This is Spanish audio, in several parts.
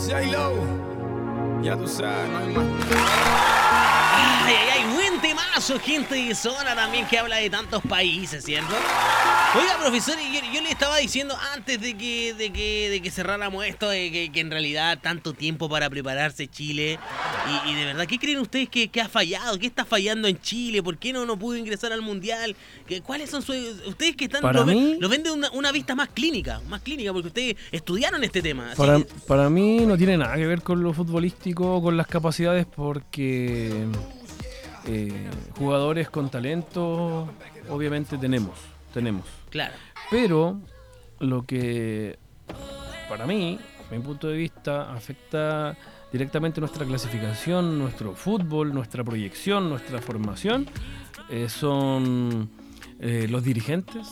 J-Lo, ya tú sabes, no hay más. Ay, buen temazo, gente de zona también que habla de tantos países, ¿cierto? Oiga, profesor, yo le estaba diciendo antes de que cerráramos esto, que en realidad tanto tiempo para prepararse Chile, y de verdad, ¿qué creen ustedes que ha fallado? ¿Qué está fallando en Chile? ¿Por qué no pudo ingresar al Mundial? ¿Cuáles son ustedes que están Para mí, lo ven de una vista más clínica, porque ustedes estudiaron este tema? Para mí no tiene nada que ver con lo futbolístico, con las capacidades, porque jugadores con talento obviamente tenemos. Claro. Pero lo que para mí, desde mi punto de vista, afecta directamente nuestra clasificación, nuestro fútbol, nuestra proyección, nuestra formación, son los dirigentes,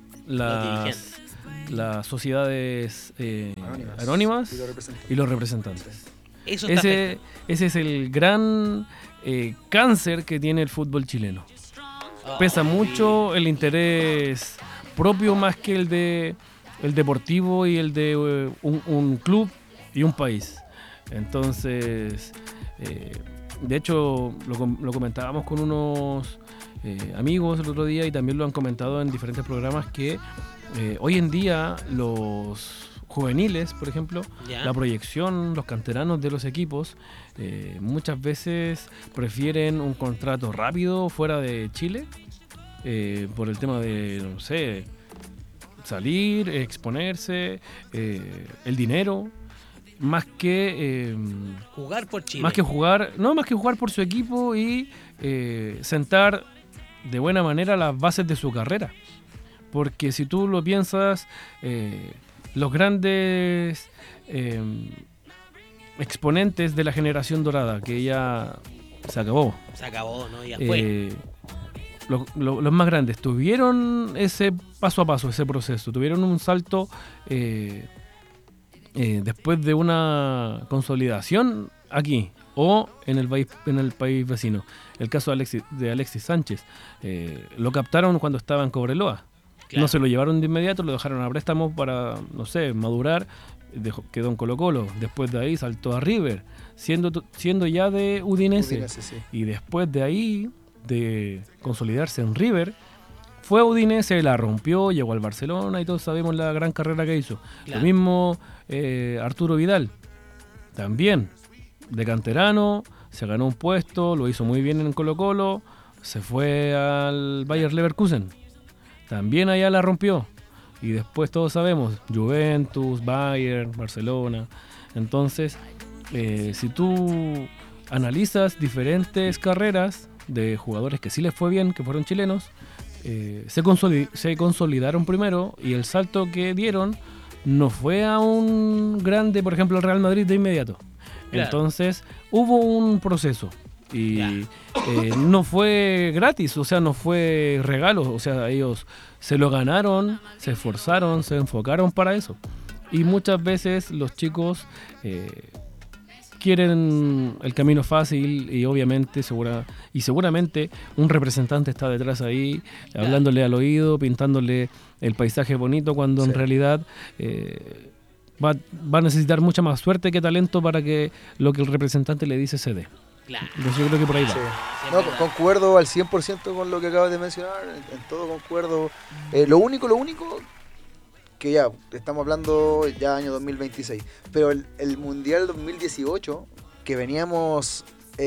las sociedades anónimas y los representantes. Ese es el gran cáncer que tiene el fútbol chileno. Pesa mucho el interés propio más que el deportivo y el de un club y un país. Entonces, de hecho, lo comentábamos con unos amigos el otro día, y también lo han comentado en diferentes programas, que hoy en día los juveniles, por ejemplo, la proyección, los canteranos de los equipos, muchas veces prefieren un contrato rápido fuera de Chile, por el tema de, no sé, salir, exponerse, el dinero, más que jugar por Chile. Más que jugar por su equipo y sentar de buena manera las bases de su carrera. Porque si tú lo piensas, los grandes exponentes de la generación dorada, que ya se acabó. Se acabó, ¿no? Ya fue. Los más grandes tuvieron ese paso a paso, ese proceso, tuvieron un salto después de una consolidación aquí o en el país vecino. El caso de Alexis Sánchez, lo captaron cuando estaba en Cobreloa. Claro. No se lo llevaron de inmediato, lo dejaron a préstamo para, no sé, madurar, quedó en Colo-Colo. Después de ahí saltó a River, siendo ya de Udinese. Sí. Y después de ahí, de consolidarse en River, fue a Udinese, la rompió, llegó al Barcelona y todos sabemos la gran carrera que hizo. Claro. Lo mismo Arturo Vidal, también de canterano, se ganó un puesto, lo hizo muy bien en Colo-Colo, se fue al Bayer Leverkusen, también allá la rompió. Y después todos sabemos, Juventus, Bayern, Barcelona. Entonces, si tú analizas diferentes carreras de jugadores que sí les fue bien, que fueron chilenos, se consolidaron primero, y el salto que dieron no fue a un grande, por ejemplo, el Real Madrid de inmediato. Claro. Entonces hubo un proceso y no fue gratis, o sea, no fue regalo, o sea, ellos se lo ganaron, se esforzaron, se enfocaron para eso. Y muchas veces los chicos quieren el camino fácil, y obviamente seguramente un representante está detrás ahí, hablándole al oído, pintándole el paisaje bonito, cuando en realidad va a necesitar mucha más suerte que talento para que lo que el representante le dice se dé. Claro. Entonces yo creo que por ahí va. Sí. No, concuerdo al 100% con lo que acabas de mencionar, en todo concuerdo. Lo único que ya estamos hablando ya año 2026, pero el Mundial 2018, que veníamos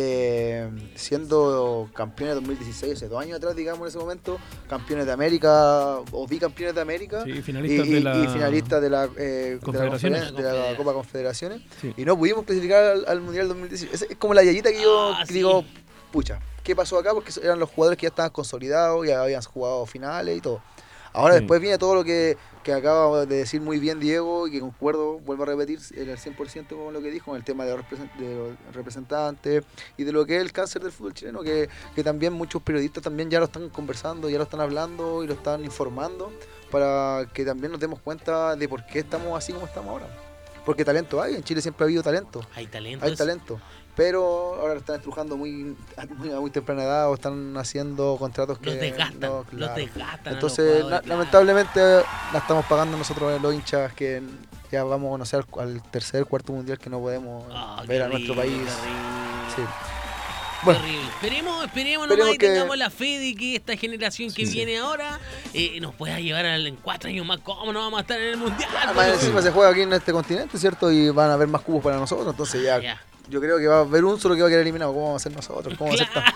siendo campeones de 2016, hace 2 años atrás, digamos, en ese momento, campeones de América o bicampeones de América, sí, y finalistas de la Copa Confederaciones, sí. Y no pudimos clasificar al Mundial 2018. Es como la yayita que yo digo, pucha, ¿qué pasó acá? Porque eran los jugadores que ya estaban consolidados, ya habían jugado finales y todo. Ahora después viene todo lo que acaba de decir muy bien Diego, y que concuerdo, vuelvo a repetir, el 100% con lo que dijo, en el tema de los representantes y de lo que es el cáncer del fútbol chileno, que también muchos periodistas también ya lo están conversando, ya lo están hablando y lo están informando, para que también nos demos cuenta de por qué estamos así como estamos ahora. Porque talento hay, en Chile siempre ha habido talento. Hay talento. Pero ahora lo están estrujando muy temprana edad, o están haciendo contratos que los desgastan. Entonces, lamentablemente la estamos pagando nosotros los hinchas, que Ya vamos a conocer al tercer, cuarto mundial que no podemos ver a nuestro país. Sí. Bueno, esperemos nomás y tengamos la fe de que esta generación que viene ahora nos pueda llevar en 4 años más. ¿Cómo no vamos a estar en el mundial? Además, encima se juega aquí en este continente, ¿cierto? Y van a haber más cubos para nosotros, entonces ya. Yo creo que va a haber un solo que va a quedar eliminado. ¿Cómo vamos a hacer nosotros? ¿Cómo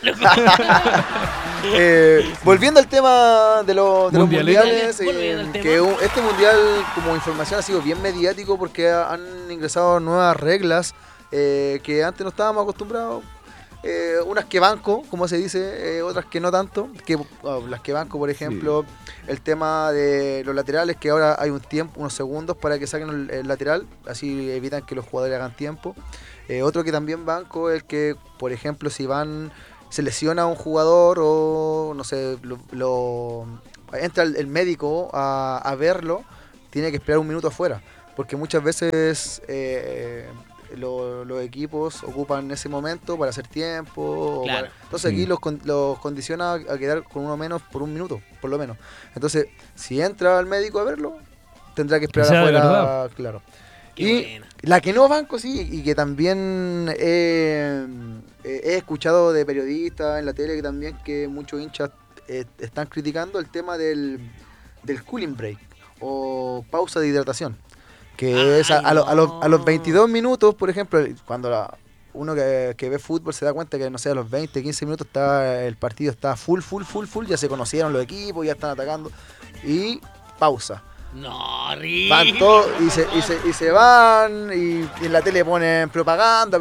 volviendo al tema de los mundiales, que este mundial como información ha sido bien mediático porque han ingresado nuevas reglas que antes no estábamos acostumbrados. Unas que banco, como se dice, otras que no tanto. Las que banco, por ejemplo, el tema de los laterales, que ahora hay un tiempo, unos segundos para que saquen el lateral, así evitan que los jugadores hagan tiempo. Otro que también banco es el que, por ejemplo, si se lesiona un jugador o no sé, entra el médico a verlo, tiene que esperar un minuto afuera, porque muchas veces los equipos ocupan ese momento para hacer tiempo. Claro. Entonces aquí los condiciona a quedar con uno menos por un minuto, por lo menos. Entonces, si entra el médico a verlo, tendrá que esperar afuera, claro. Y buena. La que no banco, sí, y que también he escuchado de periodistas en la tele que muchos hinchas están criticando el tema del cooling break o pausa de hidratación, que es a los 22 minutos, por ejemplo, cuando uno que ve fútbol se da cuenta que, no sé, a los 20, 15 minutos el partido está full, ya se conocieron los equipos, ya están atacando, y pausa. No, horrible. Van todos y se van y en la tele ponen propaganda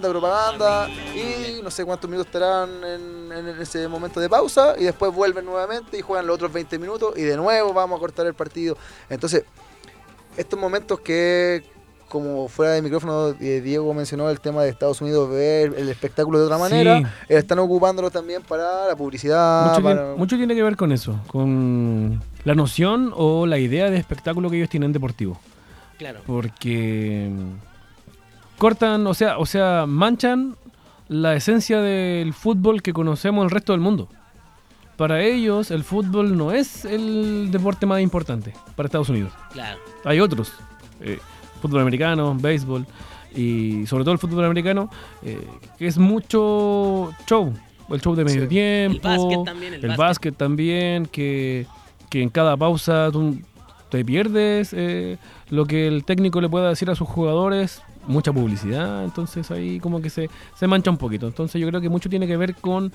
y no sé cuántos minutos estarán en ese momento de pausa y después vuelven nuevamente y juegan los otros 20 minutos y de nuevo vamos a cortar el partido. Entonces, estos momentos que, como fuera de micrófono, Diego mencionó el tema de Estados Unidos ver el espectáculo de otra manera, están ocupándolo también para la publicidad. Mucho tiene que ver con eso, con la noción o la idea de espectáculo que ellos tienen deportivo. Claro. Porque cortan, o sea, manchan la esencia del fútbol que conocemos el resto del mundo. Para ellos, el fútbol no es el deporte más importante para Estados Unidos. Claro. Hay otros. Fútbol americano, béisbol y sobre todo el fútbol americano, que es mucho show. El show de medio tiempo. El básquet también, que en cada pausa tú te pierdes lo que el técnico le pueda decir a sus jugadores, mucha publicidad, entonces ahí como que se mancha un poquito. Entonces yo creo que mucho tiene que ver con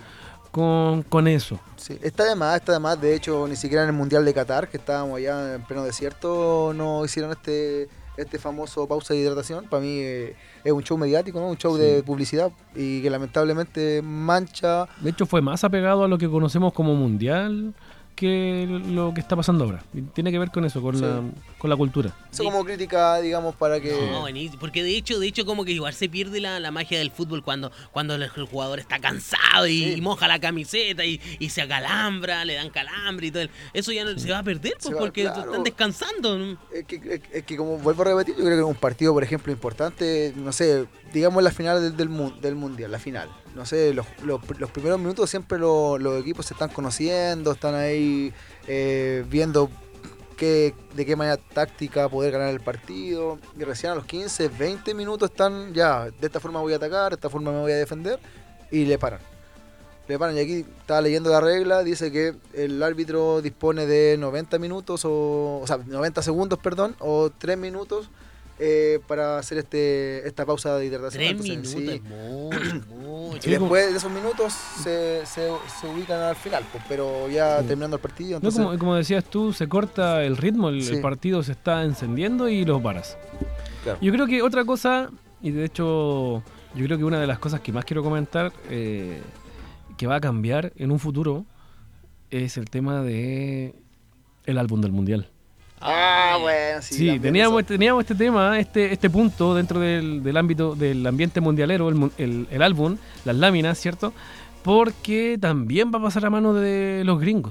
eso. Sí, está de más, de hecho ni siquiera en el Mundial de Qatar, que estábamos allá en pleno desierto, no hicieron este famoso pausa de hidratación. Para mí es un show mediático, ¿no? Un show de publicidad y que lamentablemente mancha. De hecho fue más apegado a lo que conocemos como mundial que lo que está pasando ahora. Y tiene que ver con eso, con la cultura. Eso como crítica, digamos, para que... No, porque de hecho como que igual se pierde la magia del fútbol cuando el jugador está cansado y moja la camiseta y se acalambra, le dan calambre y todo. Eso ya no se va a perder porque están descansando. Es que como vuelvo a repetir, yo creo que un partido, por ejemplo, importante, no sé, digamos la final del Mundial, la final. No sé, los primeros minutos siempre los equipos se están conociendo, están ahí viendo de qué manera táctica poder ganar el partido. Y recién a los 15, 20 minutos están ya, de esta forma voy a atacar, de esta forma me voy a defender, y le paran. Y aquí estaba leyendo la regla, dice que el árbitro dispone de 90 minutos, o sea, 90 segundos, perdón, o 3 minutos para hacer esta pausa de hidratación. 3 minutos, sí. Mucho. Y después de esos minutos se ubican al final, pues, pero ya terminando el partido. Entonces... No, como decías tú, se corta el ritmo, el partido se está encendiendo y lo paras. Claro. Yo creo que otra cosa, y de hecho yo creo que una de las cosas que más quiero comentar, que va a cambiar en un futuro, es el tema de el álbum del Mundial. Bueno, sí. Sí, teníamos este tema, este punto dentro del ámbito del ambiente mundialero, el álbum, las láminas, ¿cierto? Porque también va a pasar a mano de los gringos.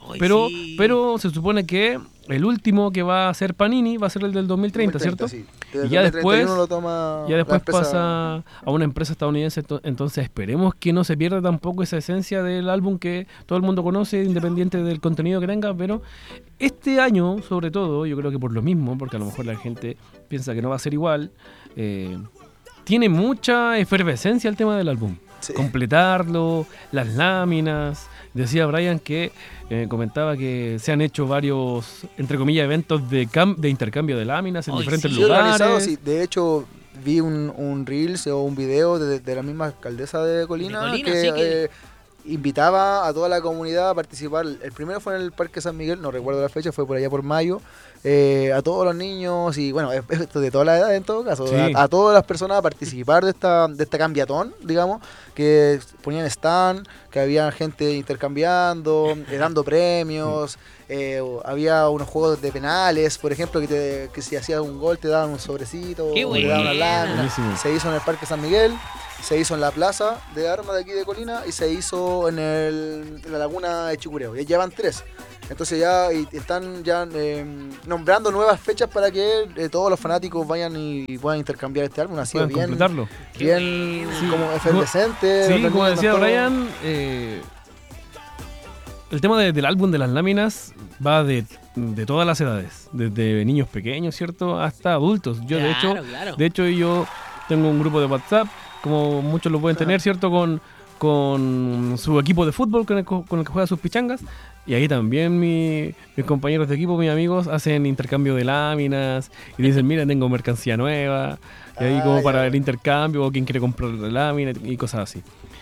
Pero se supone que el último que va a ser Panini va a ser el del 2030, ¿cierto? Sí. Y ya después empresa... pasa a una empresa estadounidense. Entonces esperemos que no se pierda tampoco esa esencia del álbum que todo el mundo conoce, independiente del contenido que tenga. Pero este año, sobre todo, yo creo que por lo mismo, porque a lo mejor la gente piensa que no va a ser igual, tiene mucha efervescencia el tema del álbum. Sí. Completarlo, las láminas. Decía Brian que comentaba que se han hecho varios, entre comillas, eventos de intercambio de láminas en diferentes lugares. Sí. De hecho, vi un Reels o un video de la misma alcaldesa de Colina que invitaba a toda la comunidad a participar. El primero fue en el Parque San Miguel, no recuerdo la fecha, fue por allá por mayo. A todos los niños y bueno, esto de toda la edad en todo caso, sí. a todas las personas a participar de esta cambiatón, digamos, que ponían stand, que había gente intercambiando, dando premios, había unos juegos de penales, por ejemplo, que si hacías un gol te daban un sobrecito, te daban una lámina. Se hizo en el Parque San Miguel, se hizo en la plaza de armas de aquí de Colina y se hizo en la laguna de Chicureo. Ya llevan 3. Entonces ya están nombrando nuevas fechas para que todos los fanáticos vayan y puedan intercambiar este álbum. Ha sido bien, completarlo. Bien como efervescente. Sí, como decía Brian, el tema del álbum de las láminas va de todas las edades, desde niños pequeños, ¿cierto? Hasta adultos. Yo de hecho yo tengo un grupo de WhatsApp, como muchos lo pueden tener, ¿cierto? Con su equipo de fútbol con el que juega sus pichangas. Y ahí también mis compañeros de equipo, mis amigos, hacen intercambio de láminas y dicen, mira, tengo mercancía nueva. Y ahí como para el intercambio, o quien quiere comprar la lámina y cosas así.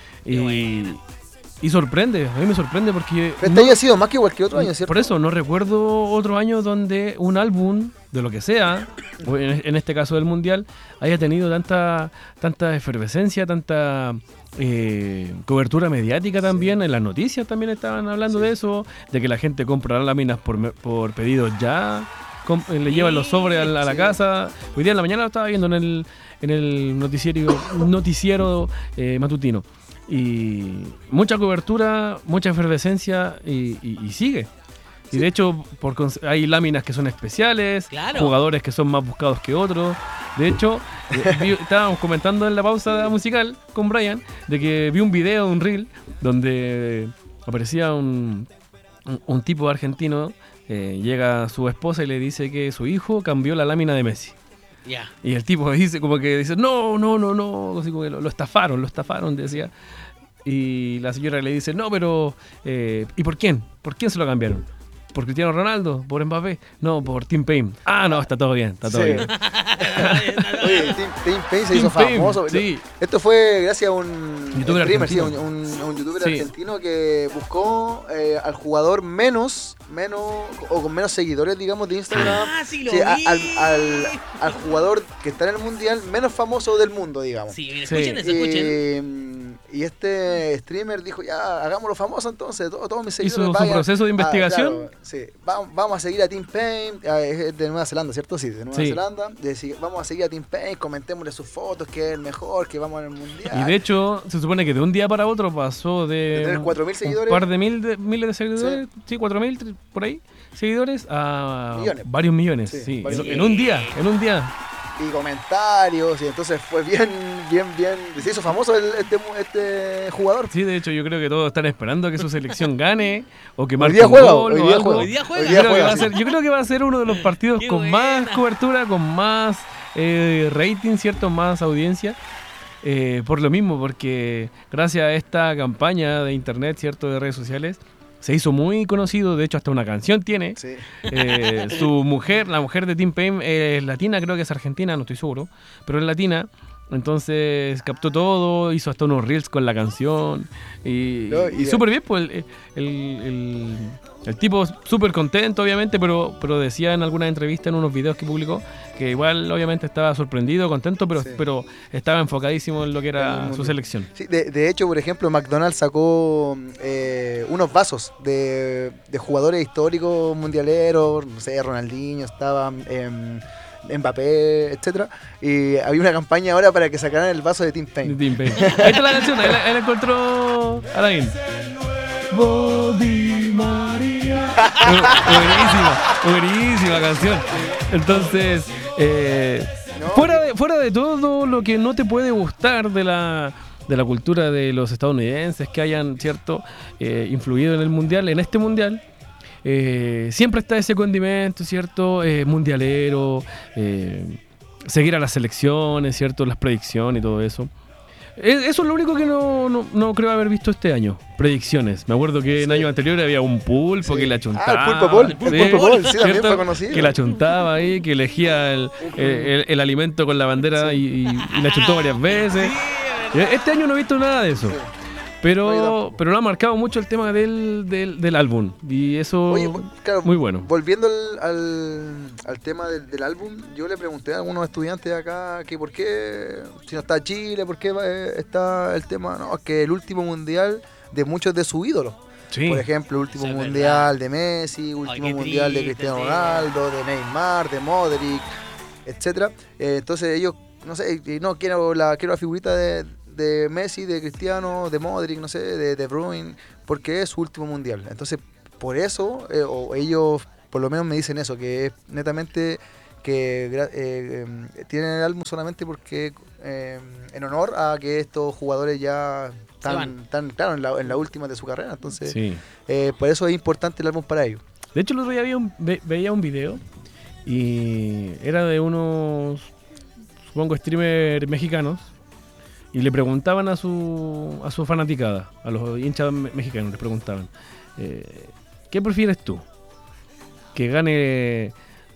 Y sorprende, a mí me sorprende porque... Este año ha sido más que cualquier otro año, ¿cierto? Por eso, no recuerdo otro año donde un álbum, de lo que sea, en este caso del Mundial, haya tenido tanta efervescencia, tanta... cobertura mediática también, en las noticias también estaban hablando de eso, de que la gente compra láminas por pedidos ya, le llevan los sobres a la casa. Hoy día en la mañana lo estaba viendo en el noticiero matutino, y mucha cobertura, mucha efervescencia y sigue. Y de hecho hay láminas que son especiales, jugadores que son más buscados que otros. De hecho, estábamos comentando en la pausa musical con Brian de que vi un video, un reel, donde aparecía un tipo argentino, llega su esposa y le dice que su hijo cambió la lámina de Messi. Yeah. Y el tipo dice no, así como que lo estafaron, decía. Y la señora le dice, no, pero ¿y por quién? ¿Por quién se lo cambiaron? ¿Por Cristiano Ronaldo? ¿Por Mbappé? No, por Tim Payne. Ah, no, está todo bien, bien. Oye, Tim Payne se hizo famoso. Sí. Esto fue gracias a un streamer, un youtuber argentino que buscó al jugador menos o con menos seguidores, digamos, de Instagram. Al jugador que está en el mundial menos famoso del mundo, digamos. Sí, escuchen. Y este streamer dijo, ya, hagámoslo famoso entonces, todos mis seguidores. ¿Hizo su proceso de investigación? Claro, sí, vamos a seguir a Tim Payne, es de Nueva Zelanda, ¿cierto? Sí, de Nueva Zelanda. Vamos a seguir a Tim Payne, comentémosle sus fotos, que es el mejor, que vamos al mundial. Y de hecho, se supone que de un día para otro pasó de tener 4.000 seguidores, un par de miles de seguidores, sí 4.000 por ahí, seguidores, a varios millones, sí. En un día. Y comentarios, y entonces fue bien, se hizo famoso este jugador. Sí, de hecho yo creo que todos están esperando que su selección gane, o que marque un gol o algo. Hoy día juega. Yo creo que va a ser uno de los partidos con más cobertura, con más rating, ¿cierto? Más audiencia. Por lo mismo, porque gracias a esta campaña de internet, ¿cierto? De redes sociales, se hizo muy conocido, de hecho hasta una canción tiene. Sí. Su mujer, la mujer de Tim Payne, es latina, creo que es argentina, no estoy seguro, pero es latina. Entonces captó todo, hizo hasta unos reels con la canción y súper bien, pues el tipo súper contento, obviamente, pero decía en alguna entrevista, en unos videos que publicó, que igual obviamente estaba sorprendido, contento, pero estaba enfocadísimo en lo que era su selección. Sí, de hecho, por ejemplo, McDonald's sacó unos vasos de jugadores históricos mundialeros, no sé, Ronaldinho estaba, Mbappé, etcétera, y había una campaña ahora para que sacaran el vaso de Tim Payne. Ahí está la canción, ahí la encontró Alain. Di María. Buenísima canción. Entonces, fuera de todo lo que no te puede gustar de la cultura de los estadounidenses que hayan, ¿cierto?, influido en el mundial, en este mundial, siempre está ese condimento, ¿cierto?, mundialero, seguir a las selecciones, ¿cierto?, las predicciones y todo eso. Eso es lo único que no creo haber visto este año. Predicciones. Me acuerdo que en años anteriores había un pulpo que la chuntaba. El pulpo Paul, sí, también fue conocido. Que la chuntaba ahí, que elegía el alimento con la bandera y la chuntó varias veces. Este año no he visto nada de eso. Pero lo ha marcado mucho el tema del álbum. Y eso, claro, muy bueno. Volviendo al tema del álbum, yo le pregunté a algunos estudiantes acá que por qué, si no está Chile, por qué está el tema, no, que el último mundial de muchos de sus ídolos. Sí. Por ejemplo, el último mundial de Messi, último mundial de Cristiano Ronaldo, de Neymar, de Modric, etcétera. Entonces ellos, no sé, no quiero la figurita de Messi, de Cristiano, de Modric, no sé, de Bruyne, porque es su último mundial. Entonces, por eso, o ellos por lo menos me dicen eso, que es netamente que tienen el álbum solamente porque en honor a que estos jugadores ya están claro, en la última de su carrera. Entonces, sí. Por eso es importante el álbum para ellos. De hecho, el otro día veía un video y era de unos, supongo, streamers mexicanos. Y le preguntaban a su fanaticada, a los hinchas mexicanos, les preguntaban, ¿qué prefieres tú? ¿Que gane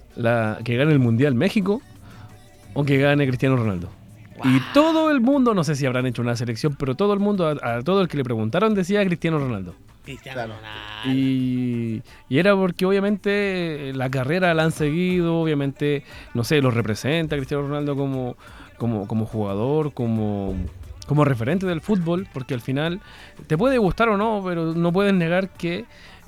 el Mundial México o que gane Cristiano Ronaldo? Wow. Y todo el mundo, no sé si habrán hecho una selección, pero todo el mundo, a todo el que le preguntaron, decía Cristiano Ronaldo. Cristiano Ronaldo. Y era porque obviamente la carrera la han seguido, obviamente, no sé, los representa Cristiano Ronaldo como jugador, como referente del fútbol, porque al final te puede gustar o no, pero no puedes negar que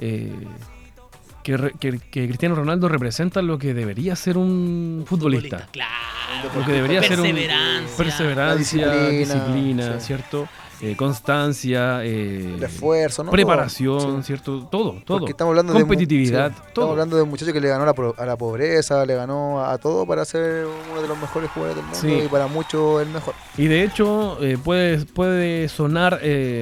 Cristiano Ronaldo representa lo que debería ser un futbolista. Claro. Lo que debería ser perseverancia, disciplina, sí. ¿cierto? Constancia, el esfuerzo, ¿no? Preparación, sí. ¿cierto? Todo. Estamos hablando competitividad, todo. Todo. Estamos hablando de un muchacho que le ganó a la pobreza, le ganó a todo para ser uno de los mejores jugadores del mundo, sí. Y para muchos el mejor. Y de hecho puede sonar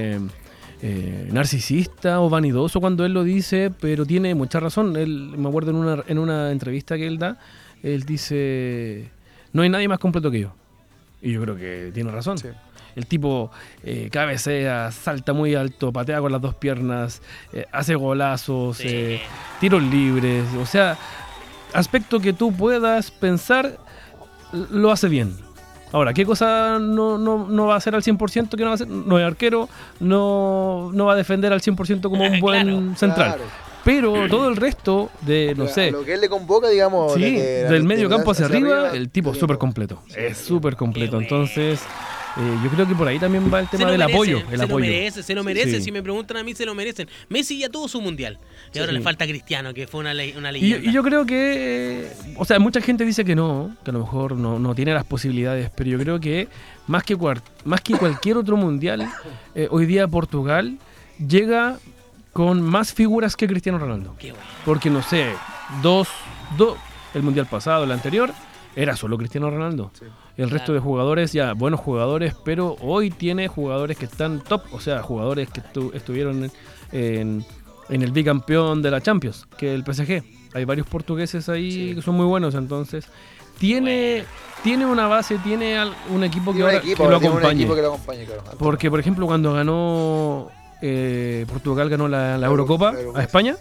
narcisista o vanidoso cuando él lo dice, pero tiene mucha razón. Él, me acuerdo en una entrevista que él da, él dice, no hay nadie más completo que yo. Y yo creo que tiene razón. Sí. El tipo cabecea, salta muy alto, patea con las dos piernas, hace golazos, sí. Tiros libres. O sea, aspecto que tú puedas pensar, lo hace bien. Ahora, ¿qué cosa no va a hacer al 100%? ¿Qué no va a hacer? No es arquero, no va a defender al 100% como un buen central. Claro. Pero todo el resto de, no sé... Lo que él le convoca, digamos... Sí, del medio campo hacia arriba, el tipo es súper completo. Sí, es súper completo. Entonces... yo creo que por ahí también va el tema del apoyo. Se lo merece. Sí. Si me preguntan a mí, se lo merecen. Messi ya tuvo su mundial. Y ahora le falta a Cristiano, que fue una leyenda. Y yo creo que... O sea, mucha gente dice que a lo mejor no tiene las posibilidades. Pero yo creo que más que cualquier otro mundial, hoy día Portugal llega con más figuras que Cristiano Ronaldo. Qué bueno. Porque, no sé, el mundial pasado, el anterior, era solo Cristiano Ronaldo. Sí. El resto de jugadores, ya buenos jugadores, pero hoy tiene jugadores que están top, o sea, jugadores que estuvieron en el bicampeón de la Champions, que es el PSG. Hay varios portugueses ahí que son muy buenos, entonces tiene una base, tiene un equipo que lo acompañe. Claro. Porque, por ejemplo, cuando ganó Portugal ganó la Eurocopa a España,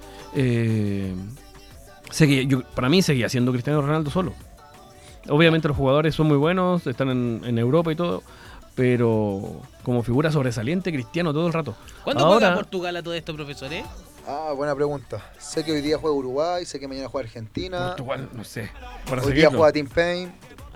para mí seguía siendo Cristiano Ronaldo solo. Obviamente los jugadores son muy buenos, están en Europa y todo, pero como figura sobresaliente, Cristiano todo el rato. ¿Cuándo juega Portugal a todo esto, profesor? Buena pregunta. Sé que hoy día juega Uruguay, sé que mañana juega Argentina. Portugal, no sé. Hoy día juega Team Pain.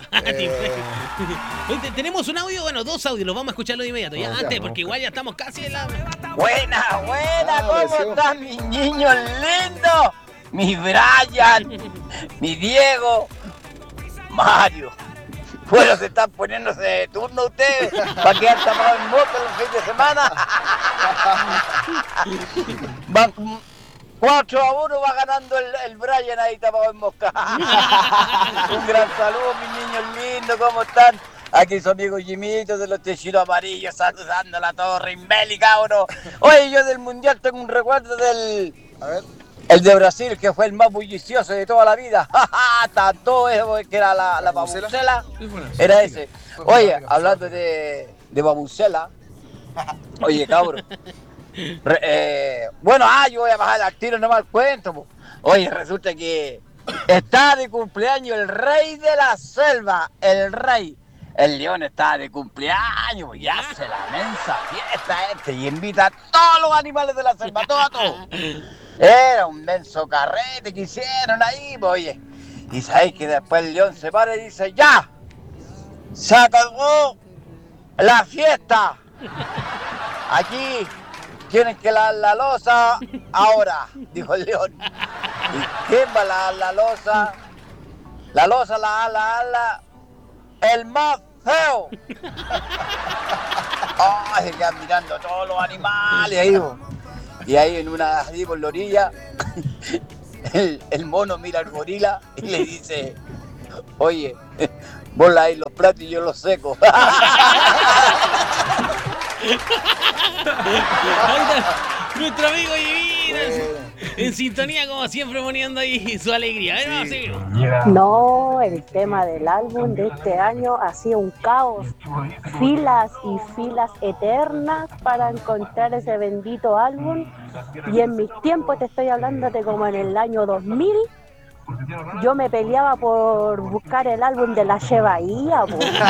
Tenemos un audio, dos audios, los vamos a escucharlo de inmediato. Ya antes, porque igual ya estamos casi en la... Buena, ¿cómo están mis niños lindos? Mi Brian, mi Diego, Mario. Bueno, se están poniéndose de turno ustedes para quedar tapados en moto el fin de semana. 4-1 va ganando el Brian ahí tapado en mosca. Un gran saludo, mis niños lindos, ¿cómo están? Aquí su amigo Jimito de los Techitos Amarillos saludando a la torre imbélica, ¿no? Oye, yo del Mundial tengo un recuerdo del... A ver. El de Brasil, que fue el más bullicioso de toda la vida. Tanto eso que era la babucela. Era ese. Oye, hablando de babucela. Oye, cabrón. Bueno, yo voy a bajar al tiro, no me cuento. Po. Oye, resulta que está de cumpleaños el rey de la selva. El rey. El león está de cumpleaños y hace la mensa fiesta y invita a todos los animales de la selva, todos. Era un menso carrete que hicieron ahí, oye. Y sabéis que después el león se para y dice, ¡ya! ¡Se acabó la fiesta! Aquí tienen que la loza ahora, dijo el león. ¿Y quién va la loza? La loza la ala el más feo. Se quedan mirando todos los animales ahí. Y ahí en una, ahí por la orilla, el mono mira al gorila y le dice, oye, vos lavís los platos y yo los seco. Nuestro amigo Jimmy en sintonía como siempre poniendo ahí su alegría. A ver, vamos a seguir. No, el tema del álbum de este año ha sido un caos. Filas y filas eternas para encontrar ese bendito álbum. Y en mis tiempos, te estoy hablando de como en el año 2000, yo me peleaba por buscar el álbum de la Che Bahía.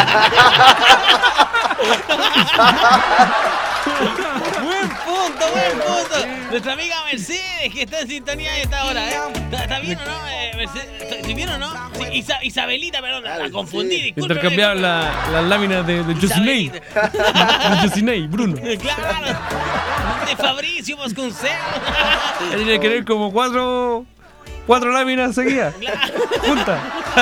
Buen punto. Nuestra amiga Mercedes, que está en sintonía a esta hora, ¿eh? ¿Está bien o no, Mercedes? ¿Está bien o no? Sí, Isabelita, perdón, la confundí, disculpe. Intercambiar las láminas de Josinei. De Josinei, Bruno. Claro, de Fabricio Vasconcelos. Él tiene que tener como cuatro láminas seguidas. Juntas.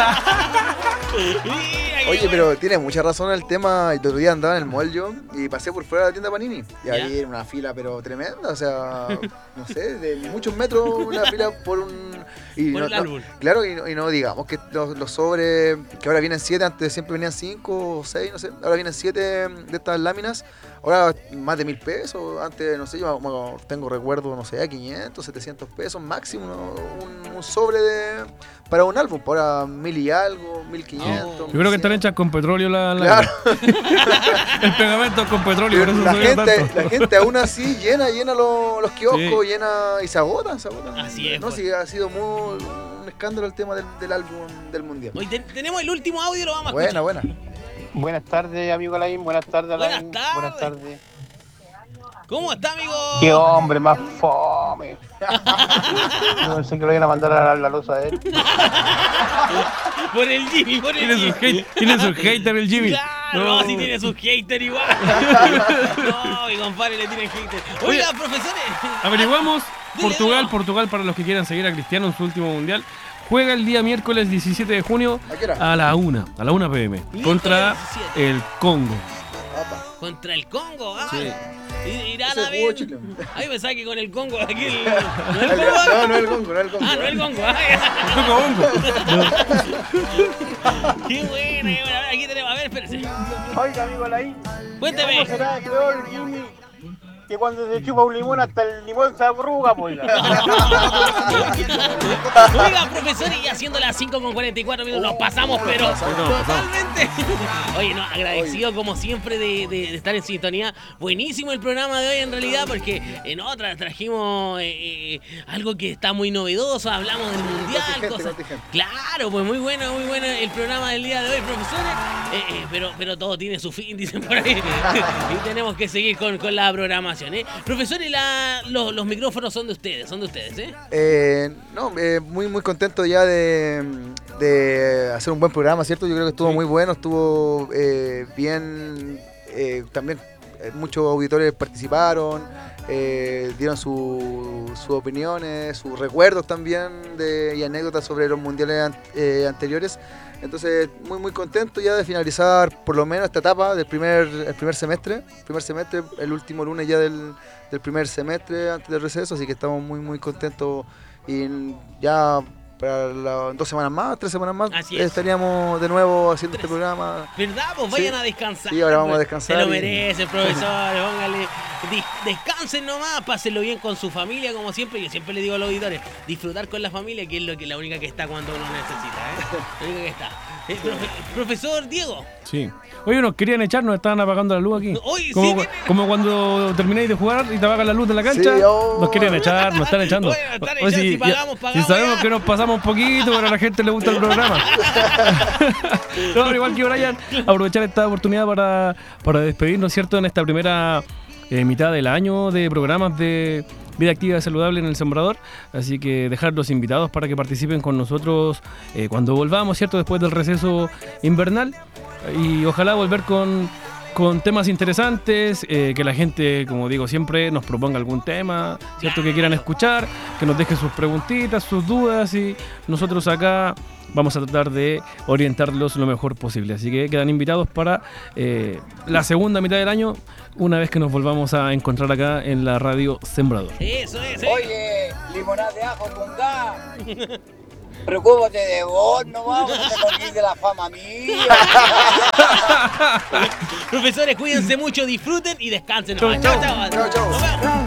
Oye, pero tienes mucha razón en el tema. El otro día andaba en el mall yo y pasé por fuera de la tienda Panini. Y ahí era una fila, pero tremenda. O sea, no sé, de muchos metros, una fila por un... por el álbum. Claro, y no digamos que los sobres, que ahora vienen 7, antes siempre venían 5 o 6, no sé. Ahora vienen 7 de estas láminas. Ahora más de 1.000 pesos. Antes, no sé, yo tengo recuerdo, no sé, 500, 700 pesos máximo. Un sobre para un álbum. Ahora 1.000 y algo, 1.500. Yo creo que están hechas con petróleo Claro. El pegamento con petróleo. Por eso la gente aún así llena los kioscos, llena y se agotan. Así es. No, sí, ha sido un escándalo el tema del álbum del Mundial. Hoy tenemos el último audio, lo vamos a escuchar. Buena. Buenas tardes, amigo Alain. Buenas tardes, Alain. Buenas tardes. ¿Cómo está, amigo? Qué hombre más fome. No pensé que lo iban a mandar a la loza de él. Por el Jimmy, Tiene su hater el Jimmy. Claro, no, si tiene sus hater igual. No, mi compadre le tiene hater. Oiga, profesores. Averiguamos. Dile, Portugal, para los que quieran seguir a Cristiano en su último mundial, juega el día miércoles 17 de junio a la 1 p.m. contra el Congo. Contra el Congo, Sí. Irán a ver. Ahí me saque con el Congo aquí. No es el Congo. No es el Congo. Qué bueno. Aquí tenemos. A ver, espérese. Oiga, amigo Alain. Cuénteme. ¿Cómo será el peor Jimmy? Que cuando se chupa un limón, hasta el limón se arruga, pues. Oiga, profesor, y haciendo las 5:44 minutos, nos pasamos, pero totalmente. Oye, no, agradecido como siempre de estar en sintonía. Buenísimo el programa de hoy, en realidad, porque en otras trajimos algo que está muy novedoso. Hablamos del mundial, cosas. Claro, pues muy bueno el programa del día de hoy, profesores. Pero todo tiene su fin, dicen por ahí. Y tenemos que seguir con la programación. Profesores, los micrófonos son de ustedes, muy contento ya de hacer un buen programa, ¿cierto? Yo creo que estuvo muy bueno, estuvo bien, también muchos auditores participaron, dieron sus opiniones, sus recuerdos también y anécdotas sobre los mundiales anteriores. Entonces, muy muy contento ya de finalizar por lo menos esta etapa del el primer semestre, el último lunes ya del primer semestre antes del receso, así que estamos muy muy contentos y ya para las 2 semanas más, 3 semanas más estaríamos de nuevo haciendo este programa. ¿Verdad? Pues vayan a descansar. Sí, ahora vamos a descansar. Se lo merece, profesor, póngale. Descansen nomás, pásenlo bien con su familia, como siempre. Yo siempre le digo a los auditores, disfrutar con la familia, que es la única que está cuando uno necesita, La única que está. Profesor Diego. Sí. Oye, nos querían echar, nos estaban apagando la luz aquí. Oye, como cuando termináis de jugar y te apagan la luz de la cancha. Sí, nos querían echar, nos están echando. Oye, si pagamos. Si sabemos que nos pasamos un poquito, pero a la gente le gusta el programa. No, igual que Brian, aprovechar esta oportunidad para despedirnos, ¿cierto? En esta primera mitad del año de programas de Vida Activa y Saludable en El Sembrador, así que dejar los invitados para que participen con nosotros cuando volvamos, ¿cierto? Después del receso invernal, y ojalá volver con temas interesantes, que la gente, como digo siempre, nos proponga algún tema, ¿cierto? Que quieran escuchar, que nos dejen sus preguntitas, sus dudas, y nosotros acá vamos a tratar de orientarlos lo mejor posible. Así que quedan invitados para la segunda mitad del año, una vez que nos volvamos a encontrar acá en la radio Sembrador. Eso es. Oye, limonada de ajo con gas. Preocúpate de vos, no vamos a morir de la fama mía. Profesores, cuídense mucho, disfruten y descansen. Chau, chau. Chau.